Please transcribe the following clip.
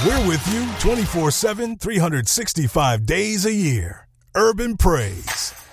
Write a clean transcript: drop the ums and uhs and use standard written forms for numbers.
We're with you 24/7, 365 days a year. Urban Praise.